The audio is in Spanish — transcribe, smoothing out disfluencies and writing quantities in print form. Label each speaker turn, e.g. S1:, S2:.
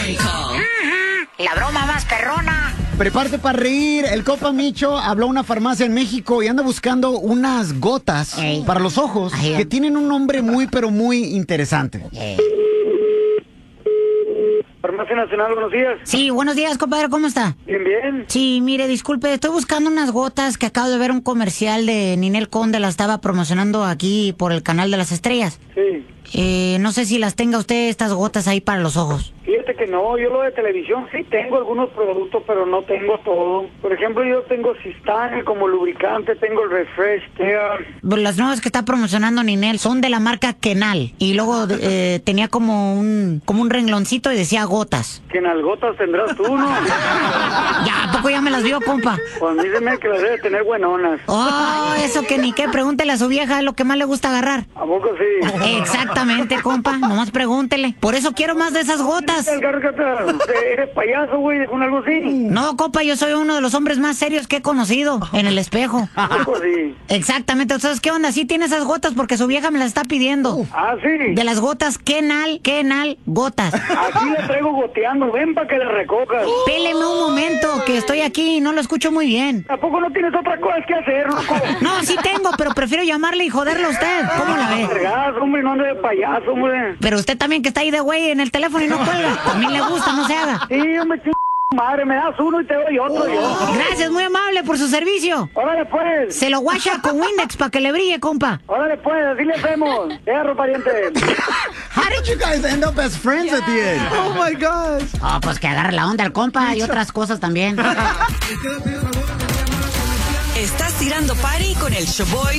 S1: La broma más perrona.
S2: Prepárate para reír. El compa Micho habló a una farmacia en México y anda buscando unas gotas para los ojos que tienen un nombre muy, pero muy interesante.
S3: Farmacia Nacional, buenos días.
S1: Sí, buenos días, compadre, ¿cómo está?
S3: Bien, bien.
S1: Sí, mire, disculpe, estoy buscando unas gotas que acabo de ver un comercial de Ninel Conde, la estaba promocionando aquí por el canal de las estrellas.
S3: Sí.
S1: No sé si las tenga usted, estas gotas ahí para los ojos.
S3: Fíjate que no, yo lo de televisión sí tengo algunos productos, pero no tengo todo. Por ejemplo, yo tengo Sistane como lubricante, tengo el Refresh Care.
S1: Las nuevas que está promocionando Ninel son de la marca Kenal. Y luego tenía como un rengloncito y decía gotas.
S3: Que en gotas tendrás tú, ¿no?
S1: Ya, ¿a poco ya me las vio, compa?
S3: Pues dígame que las debe tener buenonas.
S1: Oh, eso que ni qué, pregúntele a su vieja, es lo que más le gusta agarrar.
S3: ¿A poco sí?
S1: Exactamente, compa, nomás pregúntele. Por eso quiero más de esas gotas.
S3: ¿Eres payaso, güey, con algo así?
S1: No, compa, yo soy uno de los hombres más serios que he conocido en el espejo.
S3: ¿Poco sí?
S1: Exactamente, ¿sabes qué onda? Sí tiene esas gotas porque su vieja me las está pidiendo.
S3: Ah, sí.
S1: De las gotas Kenal, gotas.
S3: Aquí la traigo goteando, ven para que la recojas.
S1: Péleme un momento, que estoy aquí y no lo escucho muy bien.
S3: ¿A poco no tienes otra cosa que hacer, loco?
S1: No, sí tengo, pero prefiero llamarle y joderle a usted. ¿Cómo la ve?
S3: Vergas, hombre, no ande de payaso, hombre.
S1: Pero usted también que está ahí de güey en el teléfono y no cuelga. También le gusta, no se haga.
S3: Sí, hombre, madre, me das uno y te doy otro yo.
S1: Gracias, muy amable por su servicio.
S3: Órale, pues.
S1: Se lo guacha con Windex para que le brille, compa.
S3: Órale, pues, así le hacemos. Perro, pariente.
S2: How did you guys end up as friends at the end? Oh my gosh.
S1: Oh, pues que agarre la onda el compa y otras cosas también.
S4: Estás tirando party con el Showboy